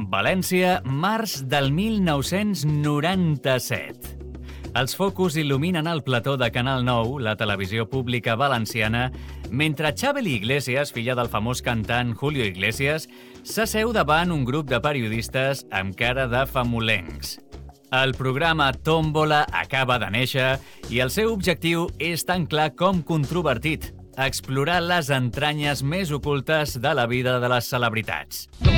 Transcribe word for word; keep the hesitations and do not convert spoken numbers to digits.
València, març del mil nou-cents noranta-set. Els focus il·luminen el plató de Canal nou, la televisió pública valenciana, mentre Txabel Iglesias, filla del famós cantant Julio Iglesias, s'asseu davant un grup de periodistes amb cara de famolencs. El programa Tómbola acaba de néixer i el seu objectiu és tan clar com controvertit: explorar les entranyes més ocultes de la vida de les celebritats.